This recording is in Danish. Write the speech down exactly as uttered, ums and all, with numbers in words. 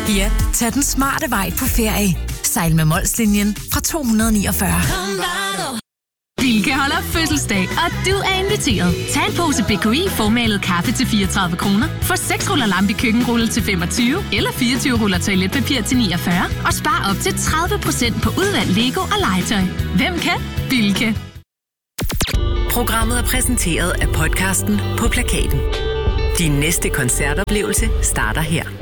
Ja, tag den smarte vej på ferie. Sejl med Molslinjen fra to hundrede niogfyrre. Bilka holder fødselsdag, og du er inviteret. Tag en pose B K I formalet kaffe til fireogtredive kroner. Få seks ruller lampe køkkenrulle til femogtyve, eller fireogtyve ruller toiletpapir til niogfyrre. Og spar op til tredive procent på udvalgt Lego og legetøj. Hvem kan? Bilka. Programmet er præsenteret af podcasten På Plakaten. Din næste koncertoplevelse starter her.